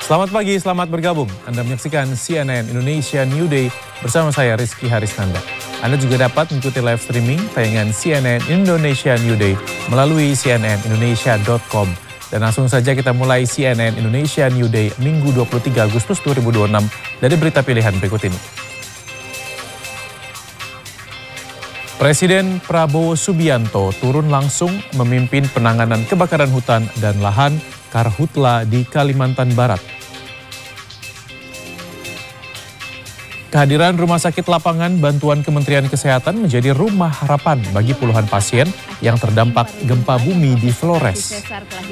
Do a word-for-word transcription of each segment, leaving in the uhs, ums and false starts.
Selamat pagi, selamat bergabung. Anda menyaksikan C N N Indonesia New Day bersama saya Rizky Harisnanda. Anda juga dapat mengikuti live streaming tayangan C N N Indonesia New Day melalui c n n indonesia dot com. Dan langsung saja kita mulai C N N Indonesia New Day Minggu dua puluh tiga Agustus dua ribu dua puluh enam dari berita pilihan berikut ini. Presiden Prabowo Subianto turun langsung memimpin penanganan kebakaran hutan dan lahan Karhutla di Kalimantan Barat. Kehadiran Rumah Sakit Lapangan Bantuan Kementerian Kesehatan menjadi rumah harapan bagi puluhan pasien yang terdampak gempa bumi di Flores.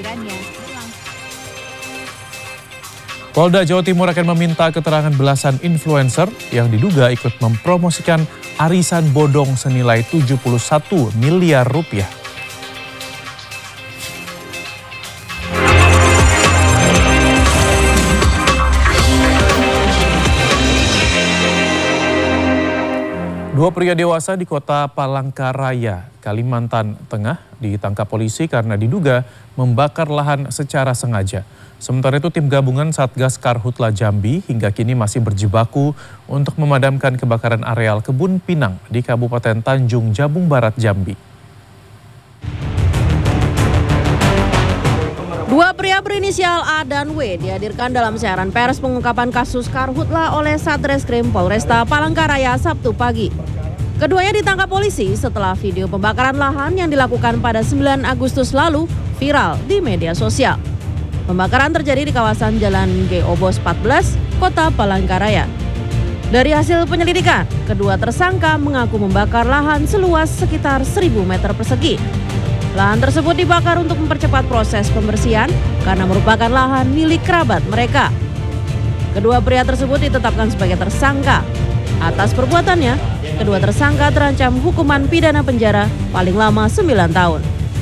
Polda Jawa Timur akan meminta keterangan belasan influencer yang diduga ikut mempromosikan arisan bodong senilai tujuh puluh satu miliar rupiah. Dua pria dewasa di kota Palangkaraya, Kalimantan Tengah ditangkap polisi karena diduga membakar lahan secara sengaja. Sementara itu tim gabungan Satgas Karhutla Jambi hingga kini masih berjibaku untuk memadamkan kebakaran areal kebun pinang di Kabupaten Tanjung Jabung Barat, Jambi. Dua pria berinisial A dan W dihadirkan dalam siaran pers pengungkapan kasus Karhutla oleh Satreskrim Polresta Palangkaraya Sabtu pagi. Keduanya ditangkap polisi setelah video pembakaran lahan yang dilakukan pada sembilan Agustus lalu viral di media sosial. Pembakaran terjadi di kawasan Jalan G Obos empat belas, Kota Palangkaraya. Dari hasil penyelidikan, kedua tersangka mengaku membakar lahan seluas sekitar seribu meter persegi. Lahan tersebut dibakar untuk mempercepat proses pembersihan karena merupakan lahan milik kerabat mereka. Kedua pria tersebut ditetapkan sebagai tersangka. Atas perbuatannya, kedua tersangka terancam hukuman pidana penjara paling lama sembilan tahun.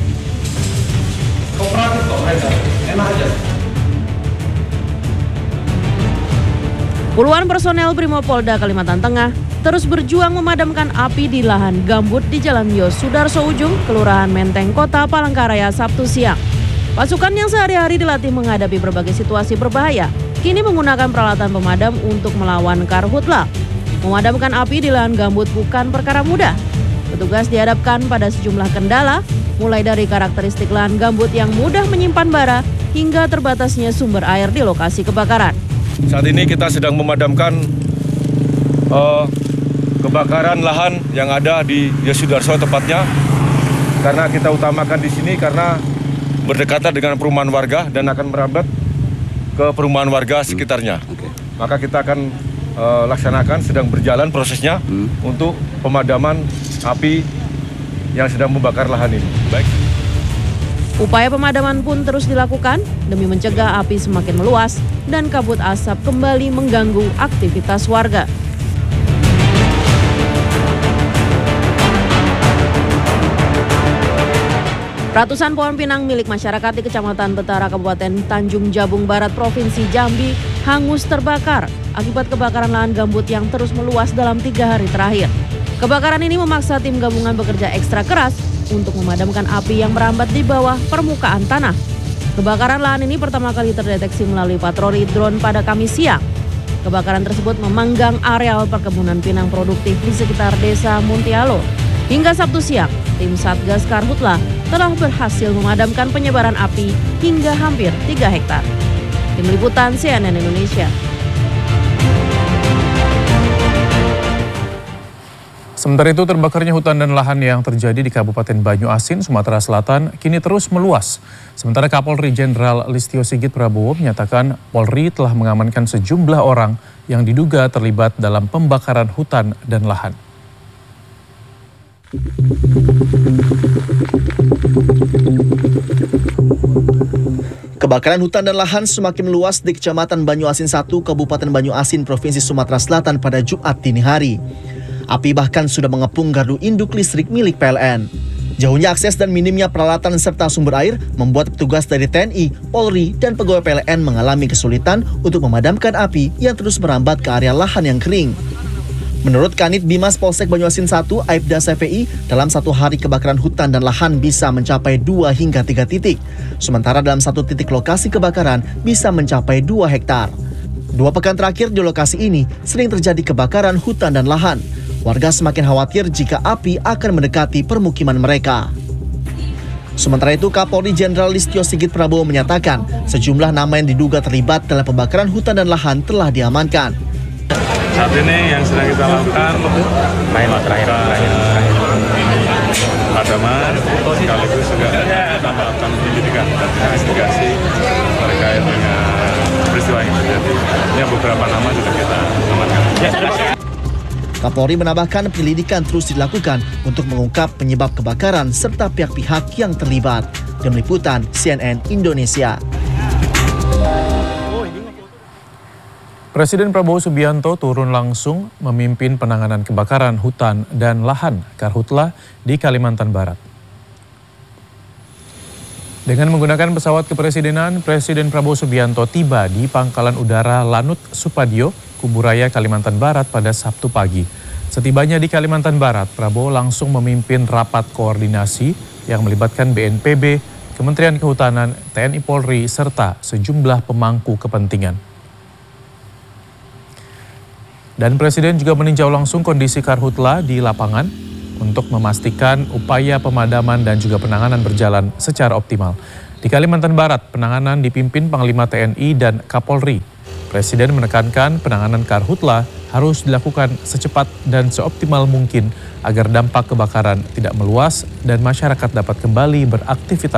Puluhan personel Brimopolda Kalimantan Tengah terus berjuang memadamkan api di lahan gambut di Jalan Yos Sudarso Ujung, Kelurahan Menteng, Kota Palangkaraya, Sabtu siang. Pasukan yang sehari-hari dilatih menghadapi berbagai situasi berbahaya, kini menggunakan peralatan pemadam untuk melawan Karhutla. Memadamkan api di lahan gambut bukan perkara mudah. Petugas dihadapkan pada sejumlah kendala, mulai dari karakteristik lahan gambut yang mudah menyimpan bara, hingga terbatasnya sumber air di lokasi kebakaran. Saat ini kita sedang memadamkan uh, kebakaran lahan yang ada di Yosudarso tepatnya, karena kita utamakan di sini karena berdekatan dengan perumahan warga dan akan merambat ke perumahan warga sekitarnya. Okay. Maka kita akan uh, laksanakan, sedang berjalan prosesnya hmm. untuk pemadaman api yang sedang membakar lahan ini. Baik. Upaya pemadaman pun terus dilakukan demi mencegah api semakin meluas dan kabut asap kembali mengganggu aktivitas warga. Ratusan pohon pinang milik masyarakat di Kecamatan Betara, Kabupaten Tanjung Jabung Barat, Provinsi Jambi hangus terbakar akibat kebakaran lahan gambut yang terus meluas dalam tiga hari terakhir. Kebakaran ini memaksa tim gabungan bekerja ekstra keras untuk memadamkan api yang merambat di bawah permukaan tanah. Kebakaran lahan ini pertama kali terdeteksi melalui patroli drone pada Kamis siang. Kebakaran tersebut memanggang areal perkebunan pinang produktif di sekitar Desa Muntialo. Hingga Sabtu siang, tim Satgas Karhutla telah berhasil memadamkan penyebaran api hingga hampir tiga hektar. Tim Liputan C N N Indonesia. Sementara itu, terbakarnya hutan dan lahan yang terjadi di Kabupaten Banyuasin, Sumatera Selatan kini terus meluas. Sementara Kapolri Jenderal Listio Sigit Prabowo menyatakan Polri telah mengamankan sejumlah orang yang diduga terlibat dalam pembakaran hutan dan lahan. Kebakaran hutan dan lahan semakin meluas di Kecamatan Banyuasin satu, Kabupaten Banyuasin, Provinsi Sumatera Selatan pada Jumat dini hari. Api bahkan sudah mengepung gardu induk listrik milik P L N. Jauhnya akses dan minimnya peralatan serta sumber air membuat petugas dari T N I, Polri, dan pegawai P L N mengalami kesulitan untuk memadamkan api yang terus merambat ke area lahan yang kering. Menurut Kanit Bimas Polsek Banyuasin satu, Aibda C V I, dalam satu hari kebakaran hutan dan lahan bisa mencapai dua hingga tiga titik. Sementara dalam satu titik lokasi kebakaran bisa mencapai dua hektar. Dua pekan terakhir di lokasi ini sering terjadi kebakaran hutan dan lahan. Warga semakin khawatir jika api akan mendekati permukiman mereka. Sementara itu, Kapolri Jenderal Listio Sigit Prabowo menyatakan sejumlah nama yang diduga terlibat dalam pembakaran hutan dan lahan telah diamankan. Saat ini yang sedang kita lakukan main terakhir pemadaman, sekaligus juga kita melakukan penyidikan dan investigasi terkait dengan peristiwa yang terjadi. Ini beberapa nama sudah kita amankan. Kapolri menambahkan penyelidikan terus dilakukan untuk mengungkap penyebab kebakaran serta pihak-pihak yang terlibat. Tim Liputan C N N Indonesia. Presiden Prabowo Subianto turun langsung memimpin penanganan kebakaran hutan dan lahan Karhutla di Kalimantan Barat. Dengan menggunakan pesawat kepresidenan, Presiden Prabowo Subianto tiba di Pangkalan Udara Lanut Supadio, Kuburaya, Kalimantan Barat pada Sabtu pagi. Setibanya di Kalimantan Barat, Prabowo langsung memimpin rapat koordinasi yang melibatkan B N P B, Kementerian Kehutanan, T N I Polri, serta sejumlah pemangku kepentingan. Dan Presiden juga meninjau langsung kondisi Karhutla di lapangan untuk memastikan upaya pemadaman dan juga penanganan berjalan secara optimal. Di Kalimantan Barat, penanganan dipimpin Panglima T N I dan Kapolri. Presiden menekankan penanganan Karhutla harus dilakukan secepat dan seoptimal mungkin agar dampak kebakaran tidak meluas dan masyarakat dapat kembali beraktivitas